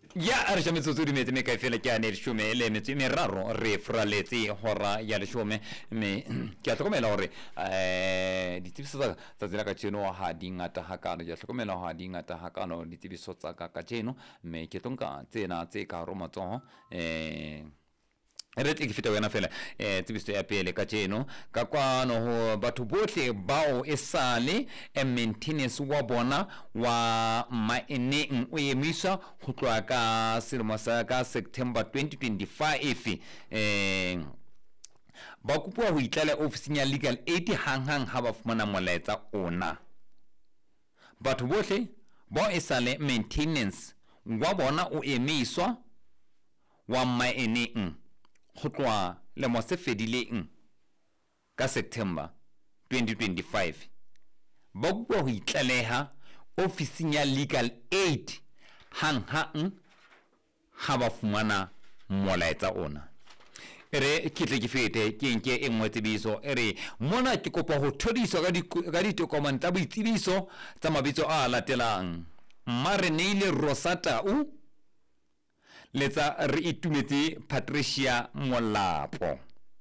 ya arsha metsotso metse me ka fela ke ane shume le metse me raro re fraletse hora ya le shume me ke a tlhokomela hore ditsebiso tsa tsela ka tseno ha di ngata hakano ya tlhokomela ha di ngata hakano ditsebiso tsa ka tseno me ke tonka tsena tse ka ro matsoho re ke feta wena fela tsebiso ya pele ka tseno ka kwano ho batho bohle bao esale maintenance wa bona wa maeneng o emisa ho tloa ka selemo sa ka September 2025 ba kopua ho itlala ofising ya legal aid hang ha ba fumana molaetsa ona batho bohle bao esale maintenance wa bona o emiswa wa maeneng ho tloa le mo se fedileng ka September 2025 ba bua ho itlaleha ofising ya legal aid hang ha ba fumana molaetsa ona ere ke tle ke fete ke nke e nngwe tsebiso ere mona ke kopa ho thodiswa ka ditokomane tsa boitsebiso tsa mabitso a latelang Mareneile Rosatau letsa re itumetse Patricia Molapo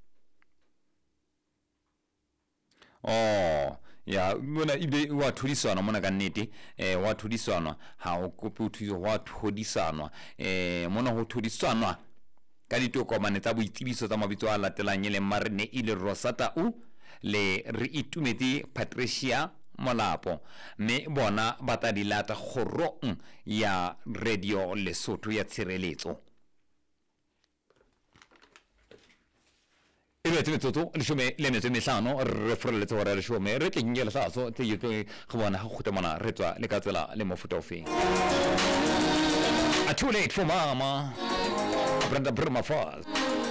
ya mona ibe wa thudisanwa mona ka nnete wa thudisanwa ha o kope o thuso wa thudisanwa mona ho thudisanwa ka ditokomane tsa boitsebiso tsa mabitso a latelang le Mareneile Rosatau le re itumetse Patricia Molapo me bona ba ta dilata khorong ya radio Lesotho ya tshireletso ebe tsetso le shome le metse mehlano re freletse hore re shome re ke ngela saso te yito go bona ha go temana re tswa le ka tsela le mofuta ofeng too late for mama Brenda Bruma Falls